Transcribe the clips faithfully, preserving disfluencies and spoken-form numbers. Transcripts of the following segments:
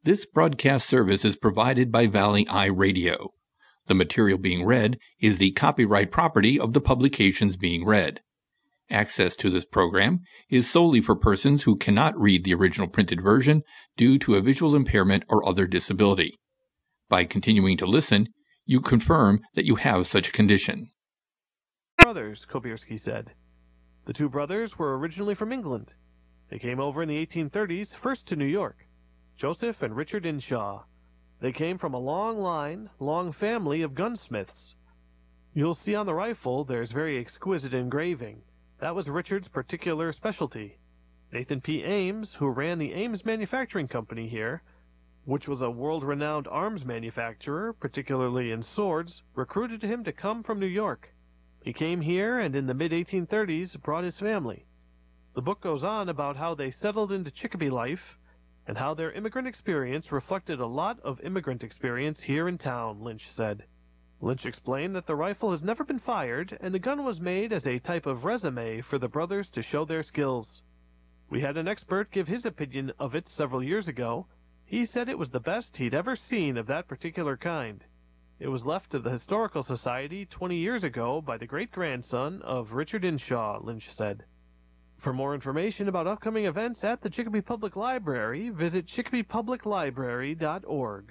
This broadcast service is provided by Valley Eye Radio. The material being read is the copyright property of the publications being read. Access to this program is solely for persons who cannot read the original printed version due to a visual impairment or other disability. By continuing to listen, you confirm that you have such a condition. Brothers, Kobierski said. The two brothers were originally from England. They came over in the eighteen thirties, first to New York. Joseph and Richard Inshaw. They came from a long line, long family of gunsmiths. You'll see on the rifle there's very exquisite engraving. That was Richard's particular specialty. Nathan P. Ames, who ran the Ames Manufacturing Company here, which was a world-renowned arms manufacturer, particularly in swords, recruited him to come from New York. He came here and in the mid eighteen thirties brought his family. The book goes on about how they settled into Chicopee life and how their immigrant experience reflected a lot of immigrant experience here in town, Lynch said. Lynch explained that the rifle has never been fired and the gun was made as a type of resume for the brothers to show their skills. We had an expert give his opinion of it several years ago. He said it was the best he'd ever seen of that particular kind. It was left to the Historical Society twenty years ago by the great-grandson of Richard Inshaw, Lynch said. For more information about upcoming events at the Chicopee Public Library, visit chicopee public library dot org.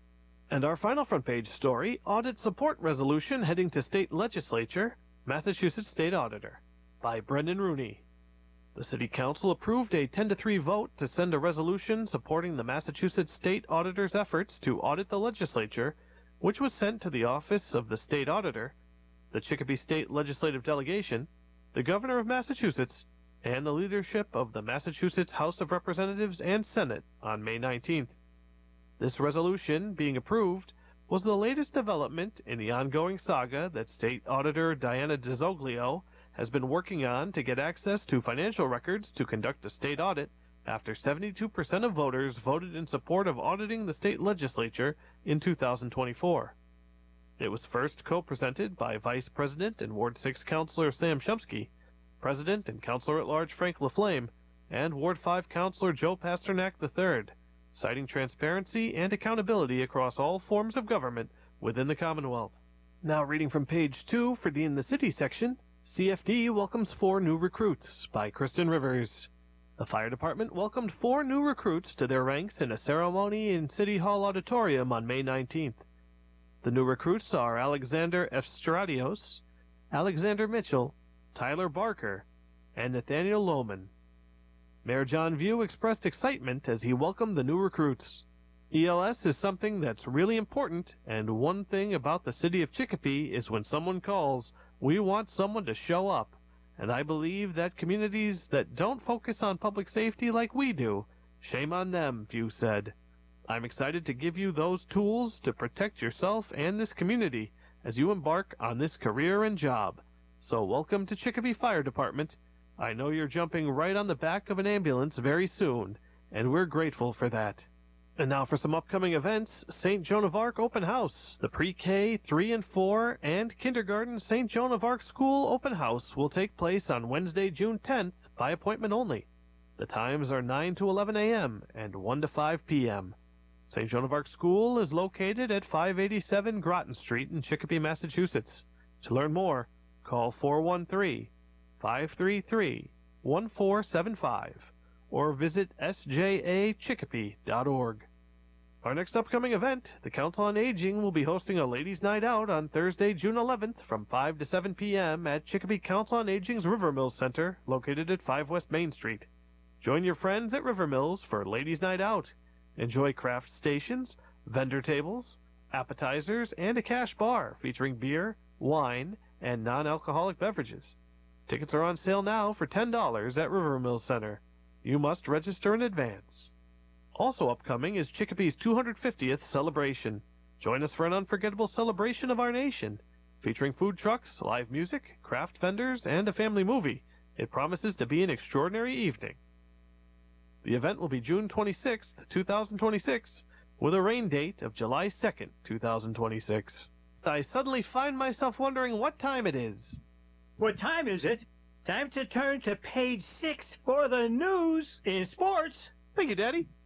And our final front page story, Audit Support Resolution Heading to State Legislature, Massachusetts State Auditor, by Brendan Rooney. The City Council approved a ten to three vote to send a resolution supporting the Massachusetts State Auditor's efforts to audit the legislature, which was sent to the Office of the State Auditor, the Chicopee State Legislative Delegation, the Governor of Massachusetts, and the leadership of the Massachusetts House of Representatives and Senate on May nineteenth. This resolution, being approved, was the latest development in the ongoing saga that State Auditor Diana DiZoglio has been working on to get access to financial records to conduct a state audit after seventy-two percent of voters voted in support of auditing the state legislature in two thousand twenty-four. It was first co-presented by Vice President and Ward six Councilor Sam Shumsky, President and Councilor-at-Large Frank LaFlame, and Ward five Councilor Joe Pasternak the third, citing transparency and accountability across all forms of government within the Commonwealth. Now reading from page two for the In the City section, C F D welcomes four new recruits by Kristen Rivers. The fire department welcomed four new recruits to their ranks in a ceremony in City Hall Auditorium on May nineteenth. The new recruits are Alexander Efstradios, Alexander Mitchell, Tyler Barker, and Nathaniel Lohman. Mayor John View expressed excitement as he welcomed the new recruits. E L S is something that's really important, and one thing about the city of Chicopee is when someone calls, we want someone to show up, and I believe that communities that don't focus on public safety like we do, shame on them, View said. I'm excited to give you those tools to protect yourself and this community as you embark on this career and job. So welcome to Chicopee Fire Department. I know you're jumping right on the back of an ambulance very soon, and we're grateful for that. And now for some upcoming events. Saint Joan of Arc Open House. The Pre-K, three and four, and Kindergarten Saint Joan of Arc School Open House will take place on Wednesday, June tenth, by appointment only. The times are nine to eleven a m and one to five p m Saint Joan of Arc School is located at five eighty-seven Groton Street in Chicopee, Massachusetts. To learn more, call four one three, five three three, one four seven five or visit s j a chicopee dot org. Our next upcoming event, the Council on Aging, will be hosting a Ladies' Night Out on Thursday, June eleventh from five to seven p m at Chicopee Council on Aging's River Mills Center, located at five West Main Street. Join your friends at River Mills for Ladies' Night Out. Enjoy craft stations, vendor tables, appetizers, and a cash bar featuring beer, wine, and non-alcoholic beverages. Tickets are on sale now for ten dollars at River Mills Center. You must register in advance. Also upcoming is Chicopee's two hundred fiftieth celebration. Join us for an unforgettable celebration of our nation, featuring food trucks, live music, craft vendors, and a family movie. It promises to be an extraordinary evening. The event will be June twenty-sixth, two thousand twenty-six, with a rain date of July second, two thousand twenty-six. I suddenly find myself wondering what time it is. What time is it? Time to turn to page six for the news in sports. Thank you, Daddy.